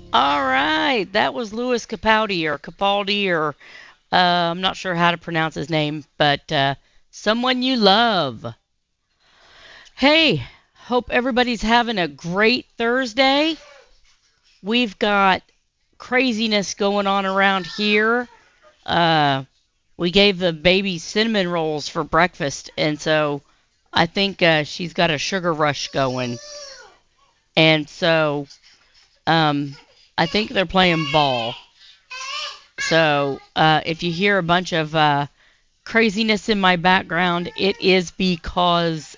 All right, that was Louis Capaldi, or I'm not sure how to pronounce his name, but someone you love. Hey, hope everybody's having a great Thursday. We've got craziness going on around here. Uh, we gave the baby cinnamon rolls for breakfast, and so I think she's got a sugar rush going. And so um, I think they're playing ball. So if you hear a bunch of craziness in my background, it is because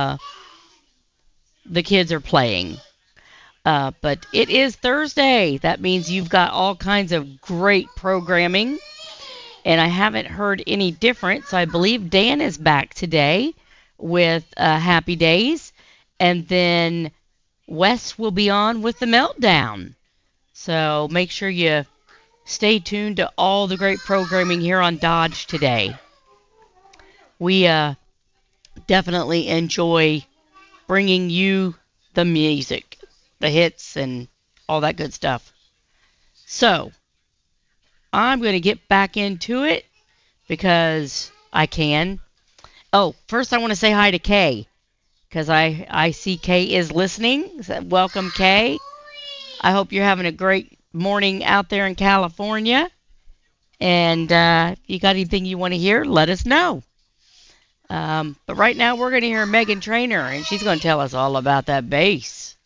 the kids are playing. But it is Thursday. That means you've got all kinds of great programming. And I haven't heard any different. So I believe Dan is back today with Happy Days. And then Wes will be on with the Meltdown. So make sure you stay tuned to all the great programming here on Dodge today. We definitely enjoy bringing you the music, the hits, and all that good stuff. So I'm going to get back into it because I can. Oh, first I want to say hi to Kay because I see Kay is listening. So welcome, Kay. I hope you're having a great morning out there in California. And if you got anything you want to hear, let us know. But right now we're going to hear Megan Trainor, and she's going to tell us all about that bass.